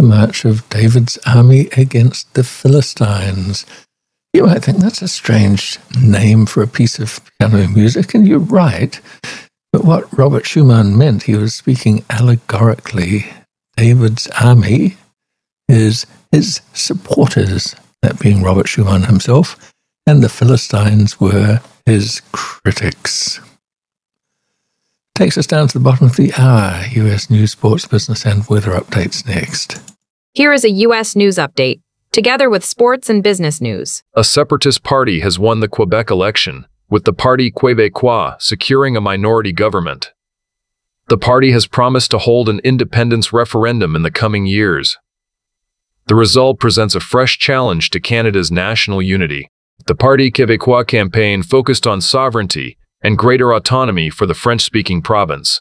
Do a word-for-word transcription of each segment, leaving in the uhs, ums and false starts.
march of David's army against the Philistines. You might think that's a strange name for a piece of piano music, and you're right. But what Robert Schumann meant, he was speaking allegorically. David's army is his supporters, that being Robert Schumann himself, and the Philistines were his critics. Takes us down to the bottom of the hour. U S news, sports, business, and weather updates next. Here is a U S news update, together with sports and business news. A separatist party has won the Quebec election, with the Parti Québécois securing a minority government. The party has promised to hold an independence referendum in the coming years. The result presents a fresh challenge to Canada's national unity. The Parti Québécois campaign focused on sovereignty and greater autonomy for the French-speaking province.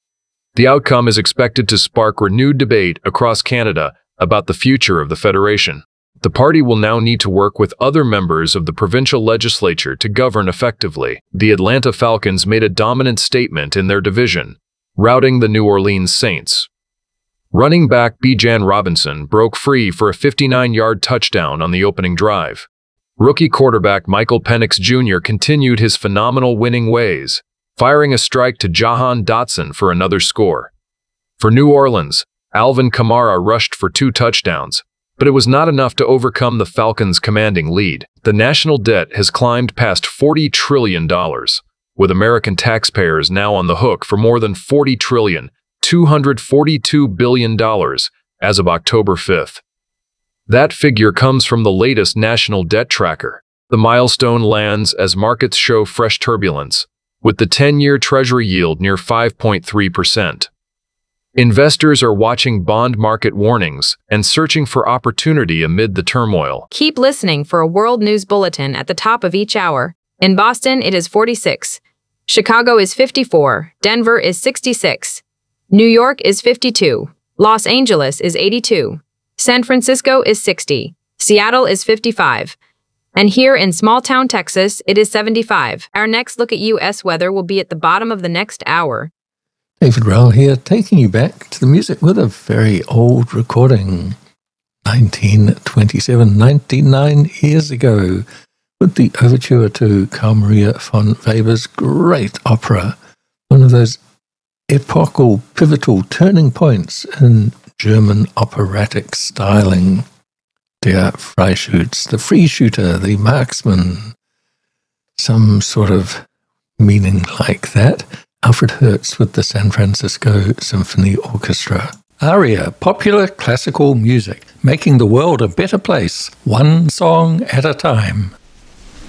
The outcome is expected to spark renewed debate across Canada about the future of the Federation. The party will now need to work with other members of the provincial legislature to govern effectively. The Atlanta Falcons made a dominant statement in their division, routing the New Orleans Saints. Running back Bijan Robinson broke free for a fifty-nine-yard touchdown on the opening drive. Rookie quarterback Michael Penix Junior continued his phenomenal winning ways, firing a strike to Jahan Dotson for another score. For New Orleans, Alvin Kamara rushed for two touchdowns, but it was not enough to overcome the Falcons' commanding lead. The national debt has climbed past forty trillion dollars, with American taxpayers now on the hook for more than forty trillion dollars, two hundred forty-two billion dollars as of October fifth. That figure comes from the latest national debt tracker. The milestone lands as markets show fresh turbulence, with the ten-year Treasury yield near five point three percent. Investors are watching bond market warnings and searching for opportunity amid the turmoil. Keep listening for a world news bulletin at the top of each hour. In Boston, it is forty-six. Chicago is fifty-four. Denver is sixty-six. New York is fifty-two. Los Angeles is eighty-two. San Francisco is sixty. Seattle is fifty-five. And here in small-town Texas, it is seventy-five. Our next look at U S weather will be at the bottom of the next hour. David Rowell here, taking you back to the music with a very old recording. nineteen twenty-seven, ninety-nine years ago, with the overture to Carl Maria von Weber's great opera, one of those epochal, pivotal turning points in German operatic styling. Der Freischütz, the free shooter, the marksman, some sort of meaning like that. Alfred Hertz with the San Francisco Symphony Orchestra. Aria, popular classical music, making the world a better place, one song at a time.